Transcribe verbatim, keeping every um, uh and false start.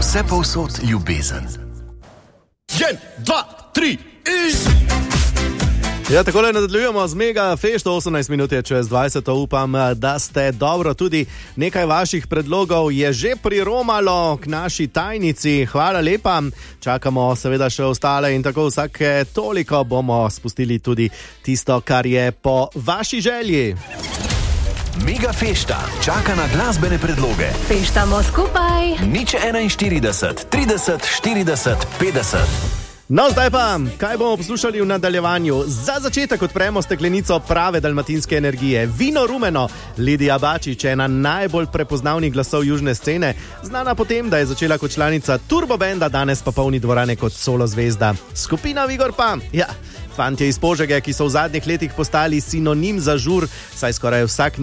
vse povsod ljubezen. En, dva, tri in... Ja, takole nadaljujemo z Mega Fešto, osemnajst minut je čez dvajset, upam, da ste dobro. Tudi nekaj vaših predlogov je že priromalo k naši tajnici. Hvala lepa. Čakamo seveda še ostale in tako vsake toliko bomo spustili tudi tisto, kar je po vaši želji. Mega Fešta čaka na glasbene predloge. Feštamo skupaj. Nič enainštirideset, trideset, štirideset, petdeset. No, zdaj pa, kaj bomo poslušali v nadaljevanju? Za začetek odpremo steklenico prave dalmatinske energije. Vino rumeno. Lidija Bačič, ena najbolj prepoznavnih glasov južne scene, znana potem, da je začela kot članica Turbo Benda, danes pa polni dvorane kot solo zvezda. Skupina Vigor pa, ja, fantje iz Požege, ki so v zadnjih letih postali sinonim za žur, saj skoraj vsak